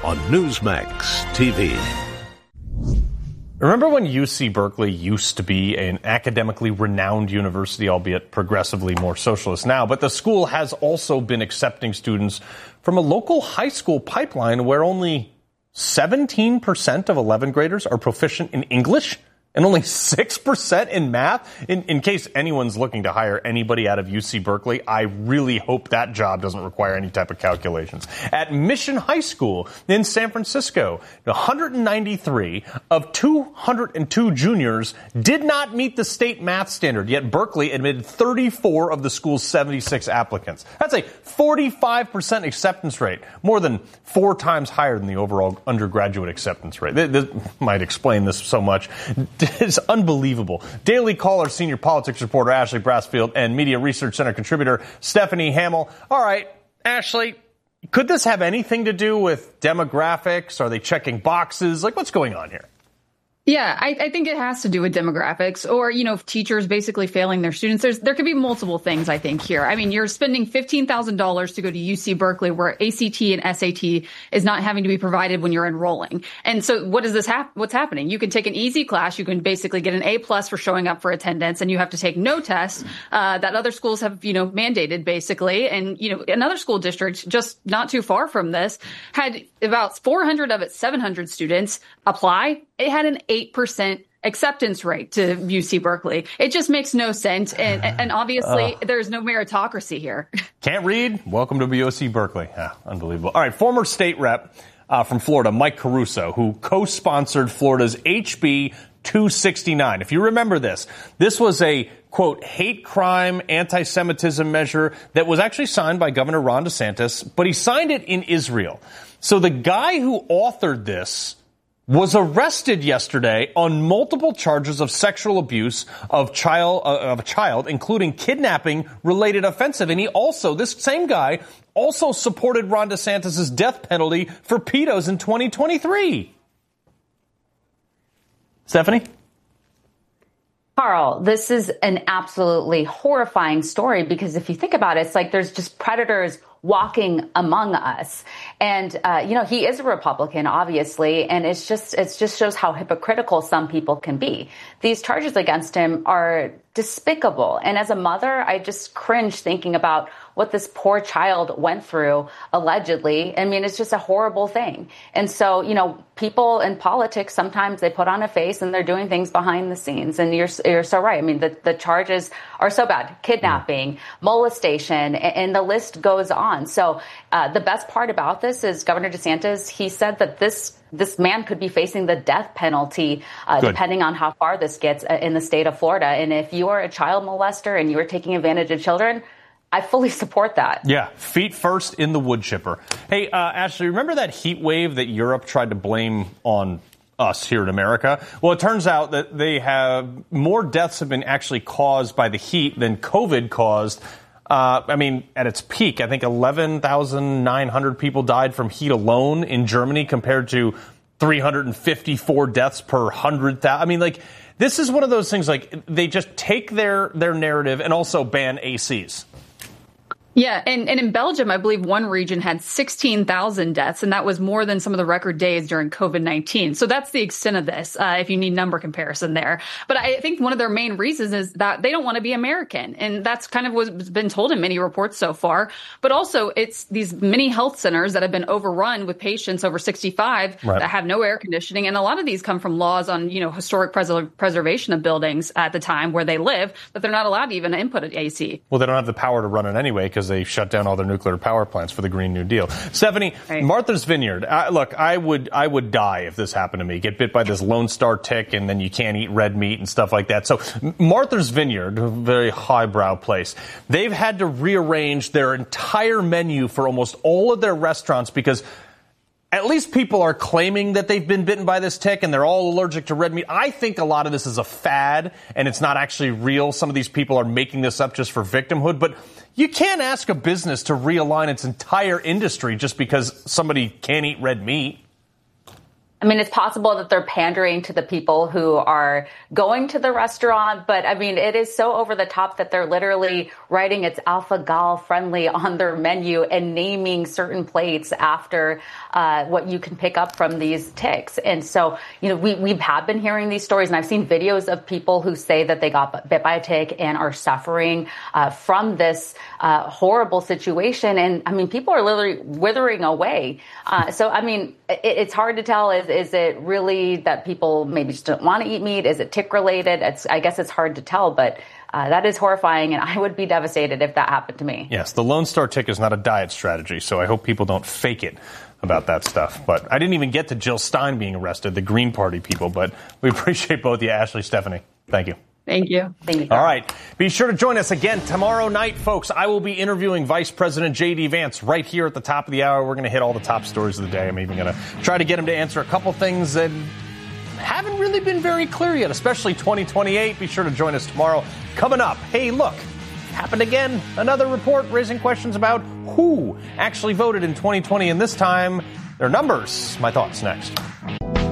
on Newsmax TV. Remember when UC Berkeley used to be an academically renowned university, albeit progressively more socialist now, but the school has also been accepting students from a local high school pipeline where only 17% of 11th graders are proficient in English and only 6% in math? In case anyone's looking to hire anybody out of UC Berkeley, I really hope that job doesn't require any type of calculations. At Mission High School in San Francisco, 193 of 202 juniors did not meet the state math standard, yet Berkeley admitted 34 of the school's 76 applicants. That's a 45% acceptance rate, more than 4 times higher than the overall undergraduate acceptance rate. This might explain this so much. It's unbelievable. Daily Caller senior politics reporter Ashley Brassfield and Media Research Center contributor Stephanie Hamill. All right, Ashley, could this have anything to do with demographics? Are they checking boxes? Like, what's going on here? Yeah, I think it has to do with demographics or, teachers basically failing their students. There could be multiple things, I think, here. I mean, you're spending $15,000 to go to UC Berkeley where ACT and SAT is not having to be provided when you're enrolling. And so what's happening? You can take an easy class. You can basically get an A+ for showing up for attendance, and you have to take no tests that other schools have, mandated, basically. And, another school district just not too far from this had about 400 of its 700 students apply. It had an 8% acceptance rate to UC Berkeley. It just makes no sense. And obviously, there's no meritocracy here. Can't read? Welcome to UC Berkeley. Unbelievable. All right, former state rep from Florida, Mike Caruso, who co-sponsored Florida's HB 269. If you remember this was a, quote, hate crime, anti-Semitism measure that was actually signed by Governor Ron DeSantis, but he signed it in Israel. So the guy who authored this was arrested yesterday on multiple charges of sexual abuse of a child, including kidnapping-related offensive. And this same guy also supported Ron DeSantis' death penalty for pedos in 2023. Stephanie? Carl, this is an absolutely horrifying story because if you think about it, it's like there's just predators walking among us. And, he is a Republican, obviously, and it just shows how hypocritical some people can be. These charges against him are despicable. And as a mother, I just cringe thinking about what this poor child went through, allegedly. I mean, it's just a horrible thing. And so, people in politics, sometimes they put on a face and they're doing things behind the scenes. And you're so right. I mean, the charges are so bad. Kidnapping, molestation, and the list goes on. So the best part about this is Governor DeSantis, he said that this man could be facing the death penalty, depending on how far this gets in the state of Florida. And if you are a child molester and you are taking advantage of children, I fully support that. Yeah, feet first in the wood chipper. Hey, Ashley, remember that heat wave that Europe tried to blame on us here in America? Well, it turns out that they have more deaths have been actually caused by the heat than COVID caused. At its peak, I think 11,900 people died from heat alone in Germany compared to 354 deaths per 100,000. This is one of those things, they just take their narrative and also ban ACs. Yeah, and in Belgium, I believe one region had 16,000 deaths, and that was more than some of the record days during COVID-19. So that's the extent of this, if you need number comparison there. But I think one of their main reasons is that they don't want to be American, and that's kind of what's been told in many reports so far. But also, it's these many health centers that have been overrun with patients over 65 that have no air conditioning, and a lot of these come from laws on, historic preservation of buildings at the time where they live, that they're not allowed to even input an AC. Well, they don't have the power to run it anyway because they shut down all their nuclear power plants for the Green New Deal. Stephanie, Martha's Vineyard. Look, I would die if this happened to me. Get bit by this Lone Star tick, and then you can't eat red meat and stuff like that. So Martha's Vineyard, a very highbrow place, they've had to rearrange their entire menu for almost all of their restaurants because at least people are claiming that they've been bitten by this tick and they're all allergic to red meat. I think a lot of this is a fad and it's not actually real. Some of these people are making this up just for victimhood, but you can't ask a business to realign its entire industry just because somebody can't eat red meat. I mean, it's possible that they're pandering to the people who are going to the restaurant, but I mean, it is so over the top that they're literally writing it's Alpha-Gal friendly on their menu and naming certain plates after what you can pick up from these ticks. And so, we have been hearing these stories, and I've seen videos of people who say that they got bit by a tick and are suffering from this horrible situation. And I mean, people are literally withering away. So, I mean, it's hard to tell. Is it really that people maybe just don't want to eat meat? Is it tick related? I guess it's hard to tell, but that is horrifying, and I would be devastated if that happened to me. Yes, the Lone Star tick is not a diet strategy, so I hope people don't fake it about that stuff. But I didn't even get to Jill Stein being arrested, the Green Party people, but we appreciate both you, Ashley, Stephanie. Thank you. Thank you. Thank you. All right. Be sure to join us again tomorrow night, folks. I will be interviewing Vice President J.D. Vance right here at the top of the hour. We're going to hit all the top stories of the day. I'm even going to try to get him to answer a couple things that haven't really been very clear yet, especially 2028. Be sure to join us tomorrow. Coming up, hey, look, happened again. Another report raising questions about who actually voted in 2020, and this time, their numbers. My thoughts next.